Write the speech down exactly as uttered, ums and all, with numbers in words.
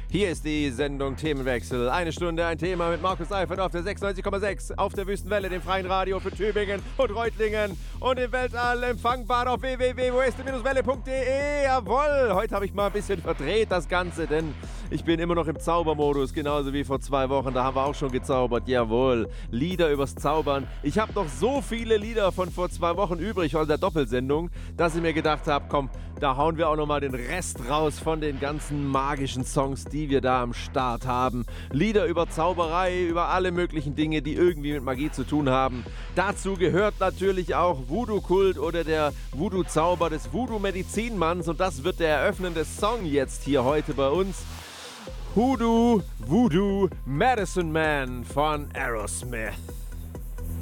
Hier ist die Sendung Themenwechsel. Eine Stunde, ein Thema mit Markus Eifert auf der sechsundneunzig Komma sechs, auf der Wüstenwelle, dem freien Radio für Tübingen und Reutlingen und im Weltall empfangbar auf w w w punkt weste welle punkt de. Jawohl, heute habe ich mal ein bisschen verdreht das Ganze, denn ich bin immer noch im Zaubermodus, genauso wie vor zwei Wochen. Da haben wir auch schon gezaubert, jawohl. Lieder übers Zaubern. Ich habe noch so viele Lieder von vor zwei Wochen übrig aus der Doppelsendung, dass ich mir gedacht habe, komm, da hauen wir auch nochmal den Rest raus von den ganzen magischen Songs, die wir da am Start haben. Lieder über Zauberei, über alle möglichen Dinge, die irgendwie mit Magie zu tun haben. Dazu gehört natürlich auch Voodoo-Kult oder der Voodoo-Zauber des Voodoo-Medizinmanns. Und das wird der eröffnende Song jetzt hier heute bei uns. Hoodoo Voodoo Medicine Man von Aerosmith.